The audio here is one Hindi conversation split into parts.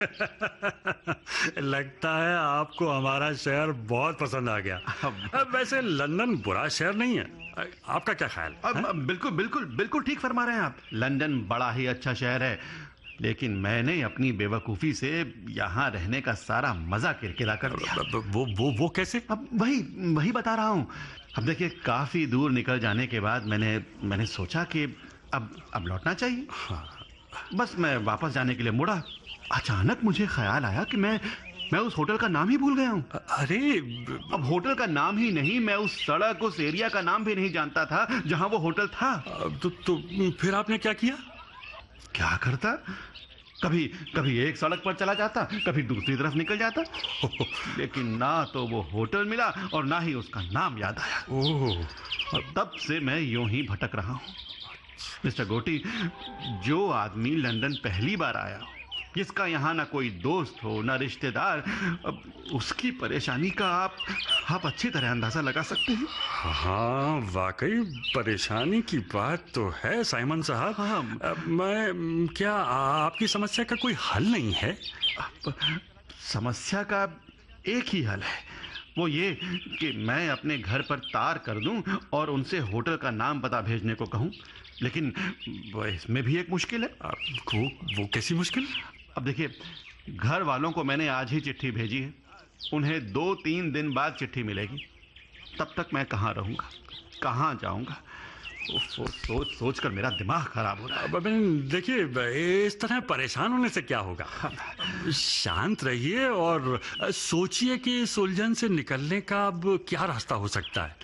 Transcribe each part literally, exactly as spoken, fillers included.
लगता है आपको हमारा शहर बहुत पसंद आ गया। अब वैसे लंदन बुरा शहर नहीं है, आपका क्या ख्याल है? अब बिल्कुल बिल्कुल बिल्कुल ठीक फरमा रहे हैं आप। लंदन बड़ा ही अच्छा शहर है, लेकिन मैंने अपनी बेवकूफ़ी से यहाँ रहने का सारा मजा किरकिरा कर दिया। वो वो वो कैसे? अब वही वही बता रहा हूँ। अब देखिए, काफ़ी दूर निकल जाने के बाद मैंने मैंने सोचा कि अब अब लौटना चाहिए। हाँ। बस मैं वापस जाने के लिए मुड़ा। अचानक मुझे ख्याल आया कि मैं मैं उस होटल का नाम ही भूल गया हूँ। अरे, अब होटल का नाम ही नहीं, मैं उस सड़क, उस एरिया का नाम भी नहीं जानता था जहाँ वो होटल था। तो, तो फिर आपने क्या किया? क्या करता? कभी कभी एक सड़क पर चला जाता, कभी दूसरी तरफ निकल जाता, लेकिन ना तो वो होटल मिला और ना ही उसका नाम याद आया। ओह, और तब से मैं यूं ही भटक रहा हूँ। मिस्टर गोटी, जो आदमी लंदन पहली बार आया हो, जिसका यहाँ ना कोई दोस्त हो ना रिश्तेदार, अब उसकी परेशानी का आप आप अच्छी तरह अंदाजा लगा सकते हैं। हाँ, वाकई परेशानी की बात तो है साइमन साहब। हाँ। अब मैं क्या आपकी समस्या का कोई हल नहीं है? अब समस्या का एक ही हल है, वो ये कि मैं अपने घर पर तार कर दूं और उनसे होटल का नाम पता भेजने को कहूं। लेकिन वो इसमें भी एक मुश्किल है। वो वो कैसी मुश्किल? अब देखिए, घर वालों को मैंने आज ही चिट्ठी भेजी है, उन्हें दो तीन दिन बाद चिट्ठी मिलेगी। तब तक मैं कहाँ रहूँगा, कहाँ जाऊँगा? सोच सोच कर मेरा दिमाग खराब हो रहा है। अब देखिए, इस तरह परेशान होने से क्या होगा? शांत रहिए और सोचिए कि इस उलझन से निकलने का अब क्या रास्ता हो सकता है।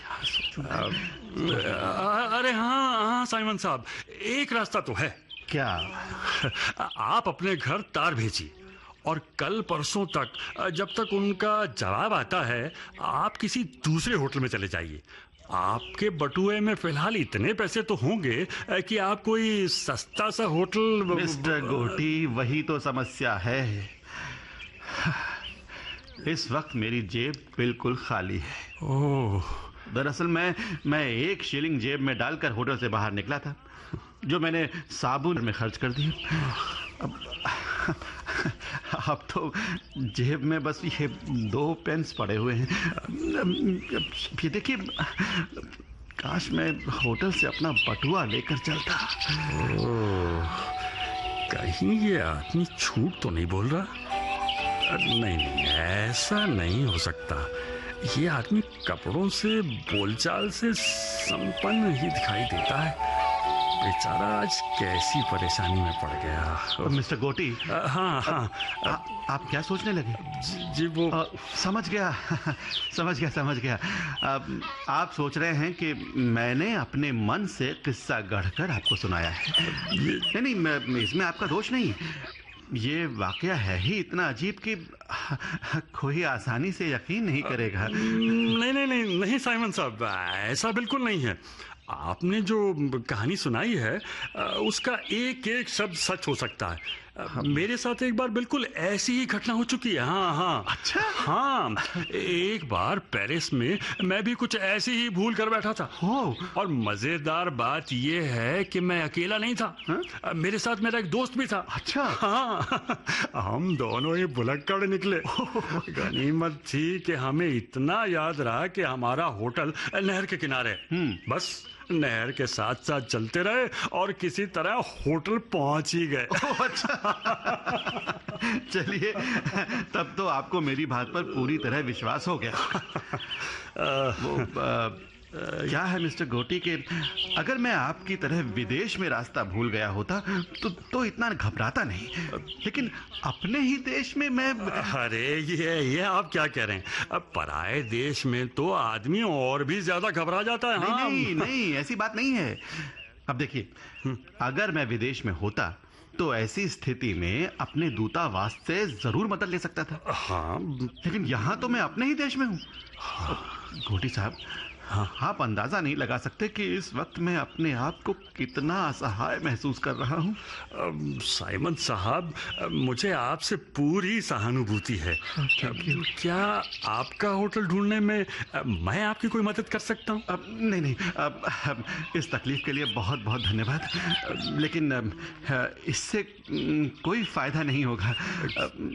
अरे हाँ हाँ साइमन साहब, एक रास्ता तो है। क्या? आप अपने घर तार भेजिए और कल परसों तक, जब तक उनका जवाब आता है, आप किसी दूसरे होटल में चले जाइए। आपके बटुए में फिलहाल इतने पैसे तो होंगे कि आप कोई सस्ता सा होटल। मिस्टर गोटी, वही तो समस्या है। इस वक्त मेरी जेब बिल्कुल खाली है। ओह, दरअसल मैं मैं एक शिलिंग जेब में डालकर होटल से बाहर निकला था, जो मैंने साबुन में खर्च कर दिया। अब अब तो जेब में बस ये दो पेन्स पड़े हुए हैं। ये देखिए, काश मैं होटल से अपना बटुआ लेकर चलता। ओह, कहीं ये आदमी झूठ तो नहीं बोल रहा? नहीं नहीं, ऐसा नहीं हो सकता। ये आदमी कपड़ों से, बोलचाल से संपन्न ही दिखाई देता है। बेचारा आज कैसी परेशानी में पड़ गया। मिस्टर गोटी। हाँ हाँ। आ, आप क्या सोचने लगे? जी, जी वो आ, समझ गया समझ गया समझ गया आ, आप सोच रहे हैं कि मैंने अपने मन से किस्सा गढ़कर आपको सुनाया है। नहीं नहीं, मैं, इसमें आपका दोष नहीं। ये वाकया है ही इतना अजीब कि कोई आसानी से यकीन नहीं करेगा। नहीं नहीं नहीं नहीं साइमन साहब, ऐसा बिल्कुल नहीं है। आपने जो कहानी सुनाई है, उसका एक एक शब्द सच हो सकता है। मेरे साथ एक बार बिल्कुल ऐसी ही घटना हो चुकी है। हाँ हाँ। अच्छा? हाँ, एक बार पेरिस में मैं भी कुछ ऐसी ही भूल कर बैठा था। हो। और मजेदार बात यह है कि मैं अकेला नहीं था। हा? मेरे साथ मेरा एक दोस्त भी था। अच्छा? हाँ, हम दोनों ही भुलक्कड़ निकले। गनीमत थी कि हमें इतना याद रहा कि हमारा होटल नहर के किनारे। बस नहर के साथ साथ चलते रहे और किसी तरह होटल पहुंच ही गए। अच्छा। चलिए, तब तो आपको मेरी बात पर पूरी तरह विश्वास हो गया। वो आ, क्या है मिस्टर गोटी के, अगर मैं आपकी तरह विदेश में रास्ता भूल गया होता तो तो इतना घबराता नहीं, लेकिन अपने ही देश में मैं। अरे ये ये आप क्या कह रहे हैं? अब पराए देश में तो आदमी और भी ज्यादा घबरा जाता है। नहीं हाँ। नहीं नहीं, ऐसी बात नहीं है। अब देखिए, अगर मैं विदेश में होता तो ऐसी स्थिति में अपने दूतावास से जरूर मदद ले सकता था। हाँ, लेकिन यहाँ तो मैं अपने ही देश में हूँ। गोटी साहब, आप अंदाजा नहीं लगा सकते कि इस वक्त मैं अपने आप को कितना असहाय महसूस कर रहा हूँ। अम, साइमन साहब, अ, मुझे आपसे पूरी सहानुभूति है। Thank you. अ, क्या आपका होटल ढूंढने में अ, मैं आपकी कोई मदद कर सकता हूँ? अब नहीं नहीं अब, अब इस तकलीफ के लिए बहुत बहुत धन्यवाद, अ, लेकिन अ, इससे अम, कोई फायदा नहीं होगा। अ,